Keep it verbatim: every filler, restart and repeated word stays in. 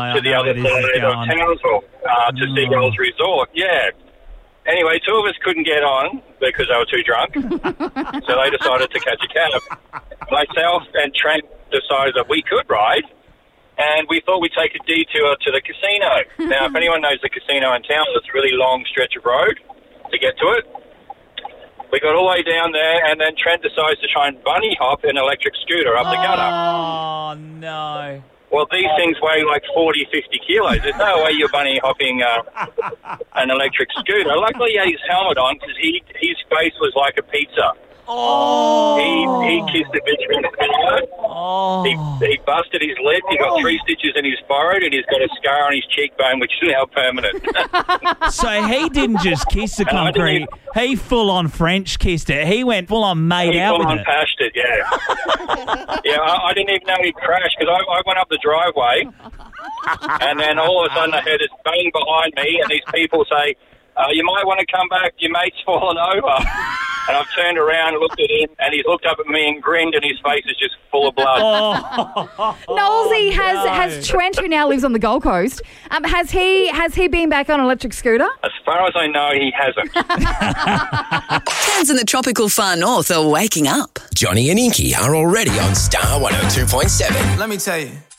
I to the know other where this is side of going. Townsville, uh, to Oh. Seagulls Resort. Yeah. Anyway, two of us couldn't get on because they were too drunk, so they decided to catch a cab. Myself and Trent decided that we could ride, and we thought we'd take a detour to the casino. Now, if anyone knows the casino in town, it's a really long stretch of road to get to it. We got all the way down there, and then Trent decides to try and bunny hop an electric scooter up the gutter. Oh, no. Well, these things weigh like forty, fifty kilos. There's no way you're bunny hopping uh, an electric scooter. Luckily, he had his helmet on because he, his face was like a pizza. Oh. He, he kissed the bitch in the video. Oh. He, he busted his lip. He got three stitches in his forehead, and he's got a scar on his cheekbone, which is now permanent. So he didn't just kiss the And I didn't concrete. even- He full-on French kissed it. He went full-on made He out full with on it. pashed it, yeah. yeah, I, I didn't even know he crashed because I, I went up the driveway, and then all of a sudden I heard this bang behind me, and these people say, uh, you might want to come back, your mate's fallen over. And I've turned around and looked at him, and he's looked up at me and grinned, and his face is just full of blood. Oh, Knowlesy, has no. has Trent, who now lives on the Gold Coast, um, has he has he been back on an electric scooter? As far as I know, he hasn't. Fans in the tropical far north are waking up. Johnny and Inky are already on Star one oh two point seven. Let me tell you.